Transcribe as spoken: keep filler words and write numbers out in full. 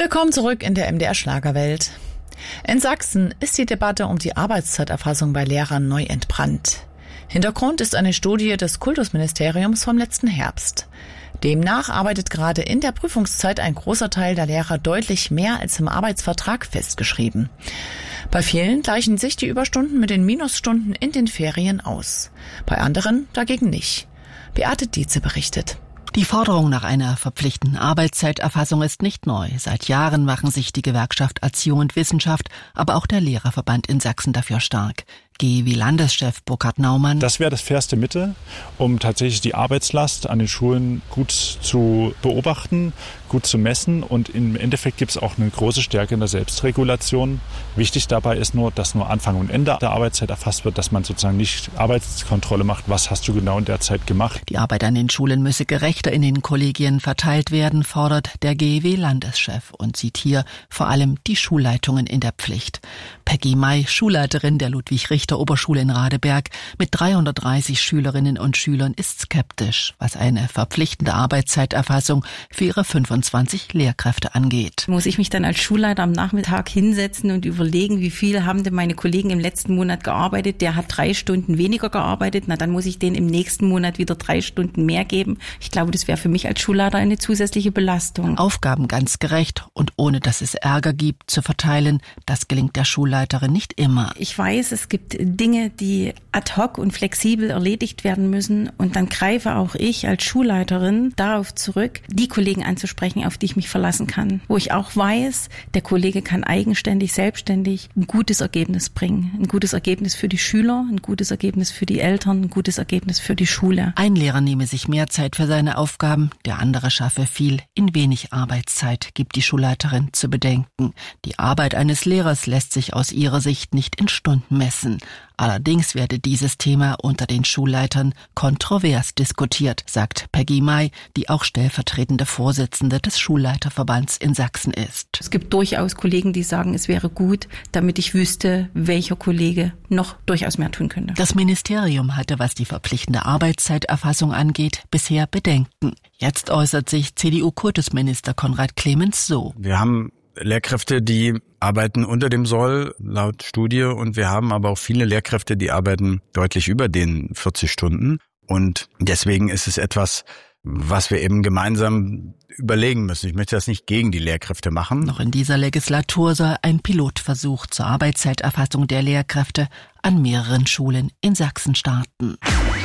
Willkommen zurück in der M D R-Schlagerwelt. In Sachsen ist die Debatte um die Arbeitszeiterfassung bei Lehrern neu entbrannt. Hintergrund ist eine Studie des Kultusministeriums vom letzten Herbst. Demnach arbeitet gerade in der Prüfungszeit ein großer Teil der Lehrer deutlich mehr als im Arbeitsvertrag festgeschrieben. Bei vielen gleichen sich die Überstunden mit den Minusstunden in den Ferien aus. Bei anderen dagegen nicht. Beate Dietze berichtet. Die Forderung nach einer verpflichtenden Arbeitszeiterfassung ist nicht neu. Seit Jahren machen sich die Gewerkschaft Erziehung und Wissenschaft, aber auch der Lehrerverband in Sachsen dafür stark. G W-Landeschef Burkhard Naumann. Das wäre das fairste Mittel, um tatsächlich die Arbeitslast an den Schulen gut zu beobachten, gut zu messen. Und im Endeffekt gibt es auch eine große Stärke in der Selbstregulation. Wichtig dabei ist nur, dass nur Anfang und Ende der Arbeitszeit erfasst wird, dass man sozusagen nicht Arbeitskontrolle macht. Was hast du genau in der Zeit gemacht? Die Arbeit an den Schulen müsse gerechter in den Kollegien verteilt werden, fordert der G W-Landeschef und sieht hier vor allem die Schulleitungen in der Pflicht. Peggy May, Schulleiterin der Ludwig-Richter-Oberschule in Radeberg mit dreihundertdreißig Schülerinnen und Schülern, ist skeptisch, was eine verpflichtende Arbeitszeiterfassung für ihre fünfundzwanzig Lehrkräfte angeht. Muss ich mich dann als Schulleiter am Nachmittag hinsetzen und überlegen, wie viel haben denn meine Kollegen im letzten Monat gearbeitet? Der hat drei Stunden weniger gearbeitet, na dann muss ich denen im nächsten Monat wieder drei Stunden mehr geben. Ich glaube, das wäre für mich als Schulleiter eine zusätzliche Belastung. Aufgaben ganz gerecht und ohne dass es Ärger gibt zu verteilen, das gelingt der Schulleiterin nicht immer. Ich weiß, es gibt Dinge, die ad hoc und flexibel erledigt werden müssen und dann greife auch ich als Schulleiterin darauf zurück, die Kollegen anzusprechen, auf die ich mich verlassen kann. Wo ich auch weiß, der Kollege kann eigenständig, selbstständig ein gutes Ergebnis bringen. Ein gutes Ergebnis für die Schüler, ein gutes Ergebnis für die Eltern, ein gutes Ergebnis für die Schule. Ein Lehrer nehme sich mehr Zeit für seine Aufgaben, der andere schaffe viel in wenig Arbeitszeit, gibt die Schulleiterin zu bedenken. Die Arbeit eines Lehrers lässt sich aus ihrer Sicht nicht in Stunden messen. Allerdings werde dieses Thema unter den Schulleitern kontrovers diskutiert, sagt Peggy May, die auch stellvertretende Vorsitzende des Schulleiterverbands in Sachsen ist. Es gibt durchaus Kollegen, die sagen, es wäre gut, damit ich wüsste, welcher Kollege noch durchaus mehr tun könnte. Das Ministerium hatte, was die verpflichtende Arbeitszeiterfassung angeht, bisher Bedenken. Jetzt äußert sich C D U-Kultusminister Konrad Clemens so. Wir haben Lehrkräfte, die arbeiten unter dem Soll laut Studie und wir haben aber auch viele Lehrkräfte, die arbeiten deutlich über den vierzig Stunden und deswegen ist es etwas, was wir eben gemeinsam überlegen müssen. Ich möchte das nicht gegen die Lehrkräfte machen. Noch in dieser Legislatur soll ein Pilotversuch zur Arbeitszeiterfassung der Lehrkräfte an mehreren Schulen in Sachsen starten.